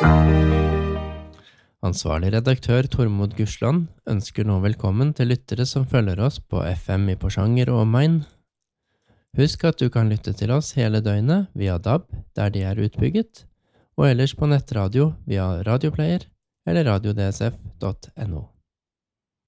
Ansvarlig redaktør Tormod Gursland ønsker nå velkommen til lyttere som følger oss på FM i Porsanger og omegn. Husk at du kan lytte til oss hele døgnet via DAB, der de er utbygget, og ellers på nettradio via radioplayer eller radiodsf.no.